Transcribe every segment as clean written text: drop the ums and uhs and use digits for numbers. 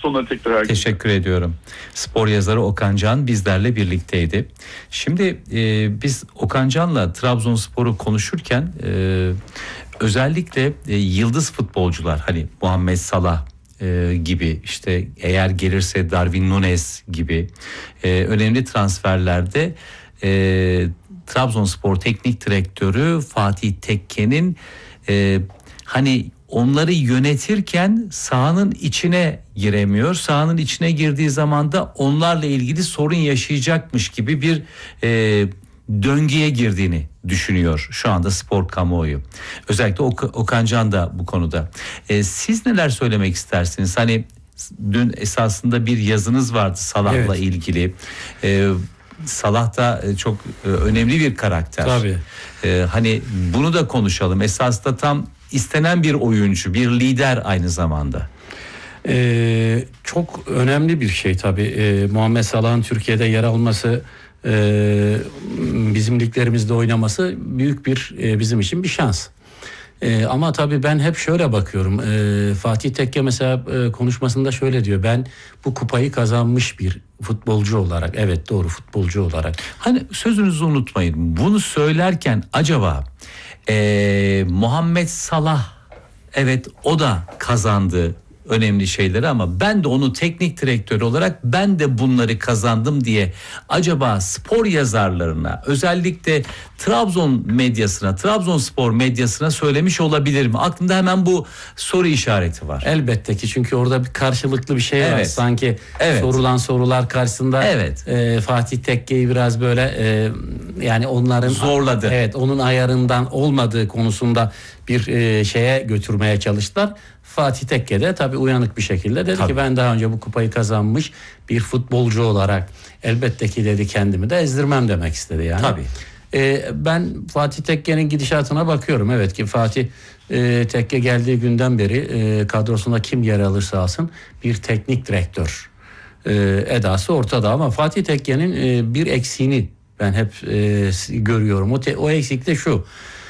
sonları tekrar herkese. Teşekkür ediyorum. Spor yazarı Okan Can bizlerle birlikteydi. Şimdi biz Okan Can'la Trabzonspor'u konuşurken özellikle yıldız futbolcular, hani Muhammed Salah gibi, işte eğer gelirse Darwin Núñez gibi önemli transferlerde Trabzonspor Teknik Direktörü Fatih Tekke'nin hani onları yönetirken sahanın içine giremiyor. Sahanın içine girdiği zaman da onlarla ilgili sorun yaşayacakmış gibi bir döngüye girdiğini düşünüyor şu anda spor kamuoyu. Özellikle Okan Can da bu konuda. Siz neler söylemek istersiniz? Hani dün esasında bir yazınız vardı Salah'la ilgili. Salah da çok önemli bir karakter. Tabii. Hani bunu da konuşalım. Esasında tam istenen bir oyuncu, bir lider aynı zamanda. Çok önemli bir şey tabii. Muhammed Salah'ın Türkiye'de yer alması, bizim liglerimizde oynaması büyük bir bizim için bir şans. Ama tabii ben hep şöyle bakıyorum. Fatih Tekke mesela konuşmasında şöyle diyor. Ben bu kupayı kazanmış bir futbolcu olarak, evet doğru, futbolcu olarak. Hani sözünüzü unutmayın. Bunu söylerken acaba Muhammed Salah, evet o da kazandı önemli şeyleri ama ben de onu teknik direktör olarak ben de bunları kazandım diye acaba spor yazarlarına, özellikle Trabzon medyasına, Trabzonspor medyasına söylemiş olabilir mi? Aklımda hemen bu soru işareti var. Elbette ki, çünkü orada bir karşılıklı bir şey var. Sanki sorulan sorular karşısında Fatih Tekke'yi biraz böyle yani onların zorladı. Evet, onun ayarından olmadığı konusunda bir şeye götürmeye çalıştılar. Fatih Tekke de tabii uyanık bir şekilde dedi ki ben daha önce bu kupayı kazanmış bir futbolcu olarak elbette ki dedi kendimi de ezdirmem demek istedi yani. Tabii. Ben Fatih Tekke'nin gidişatına bakıyorum. Evet ki Fatih Tekke geldiği günden beri kadrosunda kim yer alırsa alsın bir teknik direktör edası ortada, ama Fatih Tekke'nin bir eksiğini ben hep görüyorum. O eksik de şu: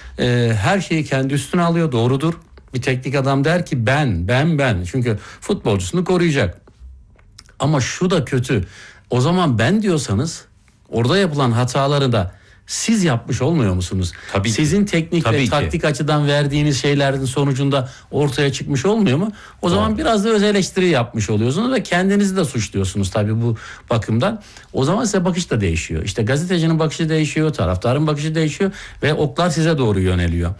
her şeyi kendi üstüne alıyor, doğrudur. Bir teknik adam der ki ben. Çünkü futbolcusunu koruyacak. Ama şu da kötü. O zaman ben diyorsanız orada yapılan hataları da siz yapmış olmuyor musunuz? Tabii Sizin teknik ve taktik açıdan verdiğiniz şeylerin sonucunda ortaya çıkmış olmuyor mu? O zaman biraz da öz eleştiri yapmış oluyorsunuz ve kendinizi de suçluyorsunuz tabii bu bakımdan. O zaman size bakış da değişiyor. İşte gazetecinin bakışı değişiyor, taraftarın bakışı değişiyor ve oklar size doğru yöneliyor.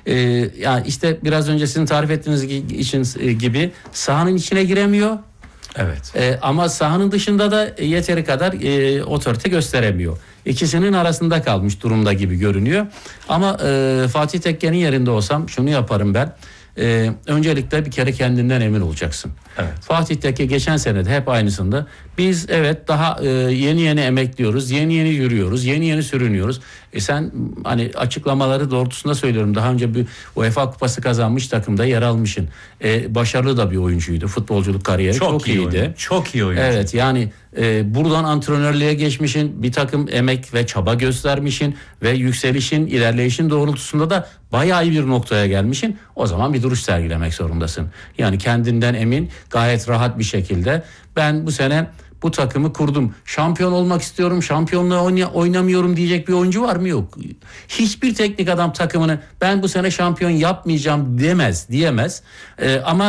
Yani işte biraz önce sizin tarif ettiğiniz gibi sahanın içine giremiyor. Evet. Ama sahanın dışında da yeteri kadar otorite gösteremiyor. İkisinin arasında kalmış durumda gibi görünüyor. Ama Fatih Tekke'nin yerinde olsam şunu yaparım ben. Öncelikle bir kere kendinden emin olacaksın. Evet. Fatih Tekke geçen sene de hep aynısında. Biz daha yeni emekliyoruz, yeni yürüyoruz, yeni sürünüyoruz. Sen hani açıklamaları doğrultusunda söylüyorum. Daha önce bir UEFA kupası kazanmış takımda yer almışsın. Başarılı da bir oyuncuydu. Futbolculuk kariyeri çok iyiydi. Çok iyi oyuncu. Evet yani buradan antrenörlüğe geçmişin, bir takım emek ve çaba göstermişin ve yükselişin, ilerleyişin doğrultusunda da bayağı iyi bir noktaya gelmişin. O zaman bir duruş sergilemek zorundasın. Yani kendinden emin, gayet rahat bir şekilde ben bu sene bu takımı kurdum, şampiyon olmak istiyorum, şampiyonluğa oynamıyorum diyecek bir oyuncu var mı? Yok. Hiçbir teknik adam takımını ben bu sene şampiyon yapmayacağım diyemez. Ama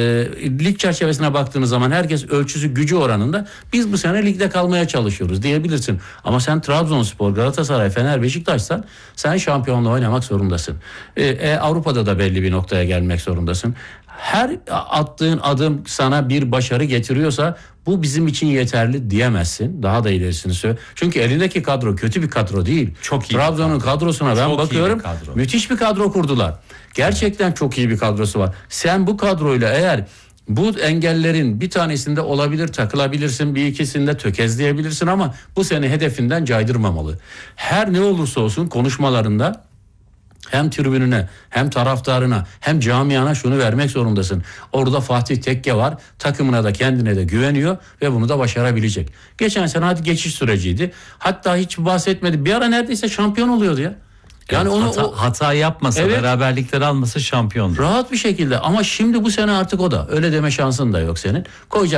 lig çerçevesine baktığınız zaman herkes ölçüsü gücü oranında biz bu sene ligde kalmaya çalışıyoruz diyebilirsin. Ama sen Trabzonspor, Galatasaray, Fener, Beşiktaş'san sen şampiyonluğa oynamak zorundasın. Avrupa'da da belli bir noktaya gelmek zorundasın. Her attığın adım sana bir başarı getiriyorsa bu bizim için yeterli diyemezsin. Daha da ilerisini söyle. Çünkü elindeki kadro kötü bir kadro değil. Çok iyi. Trabzon'un kadrosuna ben bakıyorum. Müthiş bir kadro kurdular. Gerçekten çok iyi bir kadrosu var. Sen bu kadroyla eğer bu engellerin bir tanesinde olabilir, takılabilirsin, bir ikisinde tökezleyebilirsin ama bu seni hedefinden caydırmamalı. Her ne olursa olsun konuşmalarında hem tribününe, hem taraftarına, hem camiana şunu vermek zorundasın. Orada Fatih Tekke var. Takımına da kendine de güveniyor ve bunu da başarabilecek. Geçen sene hadi geçiş süreciydi. Hatta hiç bahsetmedi. Bir ara neredeyse şampiyon oluyordu ya. Yani hata yapmasa, beraberlikleri almasa şampiyondu. Rahat bir şekilde, ama şimdi bu sene artık o da öyle deme şansın da yok senin. Koyacak